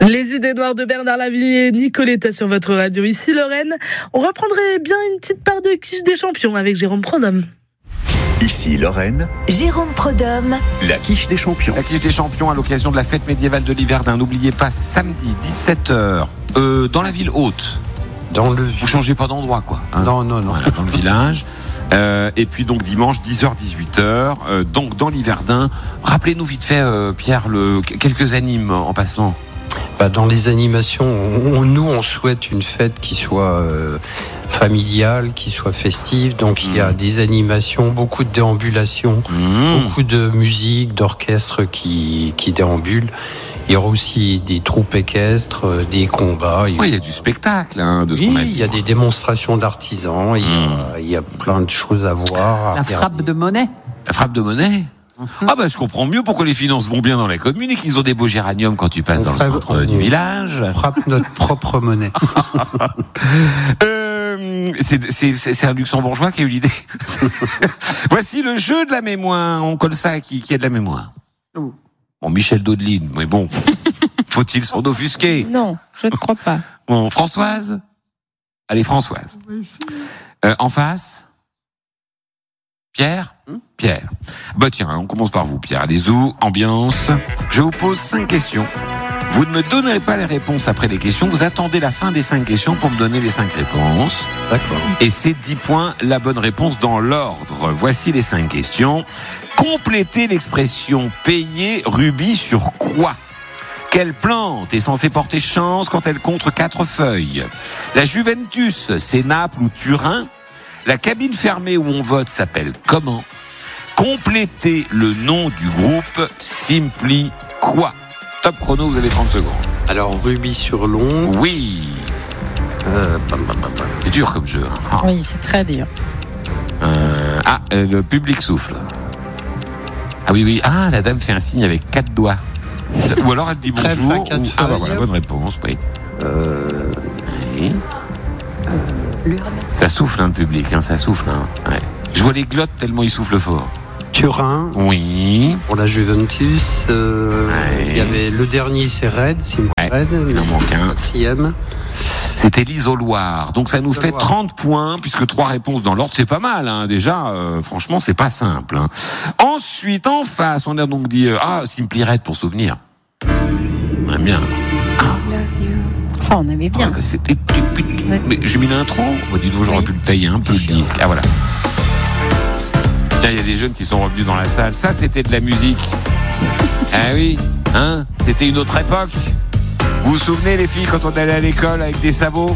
Les idées noires de Bernard Lavilliers et Nicoletta sur votre radio. Ici Lorraine, on reprendrait bien une petite part de quiche des champions avec Jérôme Prodhomme. Ici Lorraine, Jérôme Prodhomme. la quiche des champions. La quiche des champions à l'occasion de la fête médiévale de l'Hiverdin. N'oubliez pas, samedi 17h, dans la ville haute. Vous changez pas d'endroit, quoi. Hein. Non. Voilà, dans le village. Et puis donc dimanche 10h-18h, donc dans l'Hiverdin. Rappelez-nous vite fait, Pierre, quelques animes en passant. Dans les animations, on souhaite une fête qui soit familiale, qui soit festive. Donc il y a des animations, beaucoup de déambulations, beaucoup de musique, d'orchestre qui déambulent. Il y aura aussi des troupes équestres, des combats. Oui, il y a du spectacle, de ce oui, qu'on a dit. Il y a des démonstrations d'artisans, il y a plein de choses à voir. La frappe de monnaie. La frappe de monnaie. Je comprends mieux pourquoi les finances vont bien dans la commune et qu'ils ont des beaux géraniums quand tu passes dans le centre du village. On frappe notre propre monnaie. C'est un luxembourgeois qui a eu l'idée. Voici le jeu de la mémoire. On colle ça à qui a de la mémoire? Bon, Michel Daudeline, mais bon, faut-il s'en offusquer? Non, je ne crois pas. Bon, Françoise? Allez, Françoise. En face? Pierre? Pierre. Tiens, on commence par vous, Pierre. Allez, zou, ambiance. Je vous pose 5 questions. Vous ne me donnerez pas les réponses après les questions. Vous attendez la fin des 5 questions pour me donner les 5 réponses. D'accord. Et c'est 10 points la bonne réponse dans l'ordre. Voici les 5 questions. Complétez l'expression payer rubis sur quoi? Quelle plante est censée porter chance quand elle compte 4 feuilles? La Juventus, c'est Naples ou Turin? La cabine fermée où on vote s'appelle comment? Complétez le nom du groupe Simply quoi? Top chrono, vous avez 30 secondes. Alors, rubis sur long. Oui. C'est dur comme jeu. Oui, c'est très dur. Le public souffle. Ah oui. Ah, la dame fait un signe avec 4 doigts. Ou alors elle dit bonjour. Voilà, bonne réponse. Oui. Oui. Ça souffle, le public, ça souffle. Ouais. Je vois les glottes tellement ils soufflent fort. Turin. Oui. Pour la Juventus. Il y avait le dernier, c'est Red. Red. Il en manque un. 4e. C'était l'isoloir. Donc ça nous fait 30 points, puisque 3 réponses dans l'ordre, c'est pas mal. Déjà, franchement, c'est pas simple. Ensuite, en face, on a donc dit Simply Red pour souvenir. On aime bien. On aimait bien. Mais j'ai mis l'intro. Dites-vous, j'aurais pu le tailler un peu le disque. Ah voilà. Tiens, il y a des jeunes qui sont revenus dans la salle. Ça, c'était de la musique. Ah oui, c'était une autre époque. Vous vous souvenez, les filles, quand on allait à l'école avec des sabots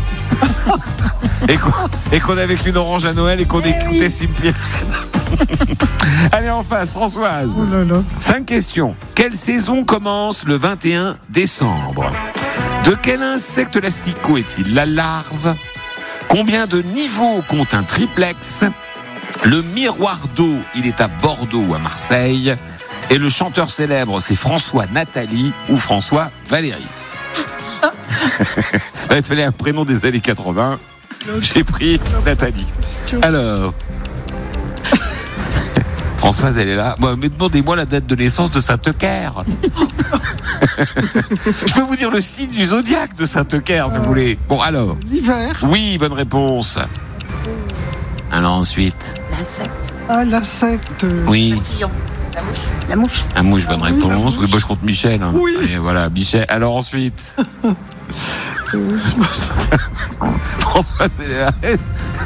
et qu'on avait qu'une orange à Noël et qu'on écoutait Simply. Allez, en face, Françoise. 5 questions. Quelle saison commence le 21 décembre? De quel insecte l'asticot est-il la larve? Combien de niveaux compte un triplex? Le miroir d'eau, il est à Bordeaux ou à Marseille? Et le chanteur célèbre, c'est François Nathalie ou François Valérie? Il fallait un prénom des années 80. J'ai pris Nathalie. Alors, Françoise, elle est là. Mais demandez-moi la date de naissance de Saint-Eucaire. Je peux vous dire le signe du zodiaque de Saint-Eucaire, si vous voulez. Bon, alors. L'hiver. Oui, bonne réponse. Alors ensuite. L'insecte. L'insecte. Oui. La mouche. La mouche, bonne réponse. Oui, je compte Michel. Oui. Et voilà, Michel. Alors ensuite. François, c'est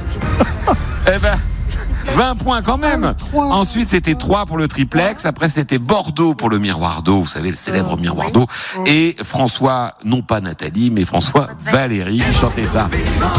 20 points quand même. 3. Ensuite, c'était 3 pour le triplex. Après, c'était Bordeaux pour le miroir d'eau. Vous savez, le célèbre miroir d'eau. Et François, non pas Nathalie, mais François Valérie qui chantait ça.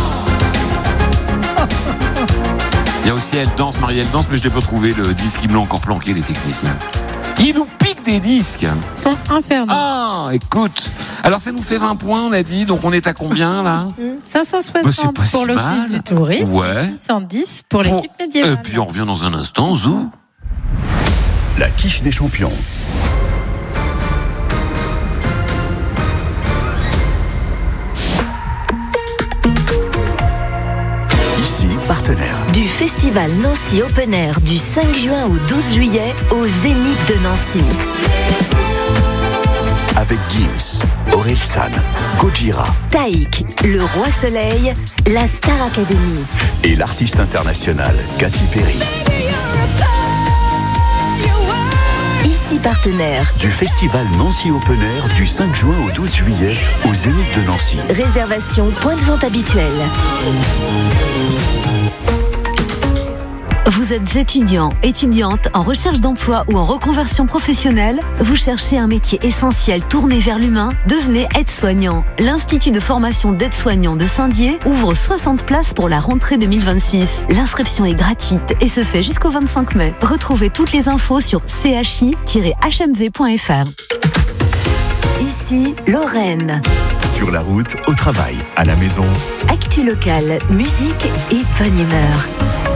Il y a aussi Elle danse, Marie Elle danse, mais je n'ai pas trouvé le disque. Ils me l'ont encore planqué, les techniciens. Ils nous piquent des disques. Ils sont infernaux. Ah, écoute. Alors, ça nous fait 20 points, on a dit. Donc, on est à combien, là? 560 pour l'Office du tourisme. Ouais. 610 pour l'équipe médiévale. Et puis, on revient dans un instant. Zou. La quiche des champions. Ici, partenaire. Du festival Nancy Open Air du 5 juin au 12 juillet au Zénith de Nancy. avec Gims, Orelsan, Gojira. Taïk, le roi soleil, la Star Academy. Et l'artiste international Katy Perry. Ici partenaire. Du festival Nancy Open Air du 5 juin au 12 juillet au Zénith de Nancy. Réservation, point de vente habituel. Vous êtes étudiant, étudiante, en recherche d'emploi ou en reconversion professionnelle? Vous cherchez un métier essentiel tourné vers l'humain? Devenez aide-soignant. L'Institut de formation d'aide-soignants de Saint-Dié ouvre 60 places pour la rentrée 2026. L'inscription est gratuite et se fait jusqu'au 25 mai. Retrouvez toutes les infos sur chi-hmv.fr. Ici, Lorraine. Sur la route, au travail, à la maison. Actu locale, musique et bonne humeur.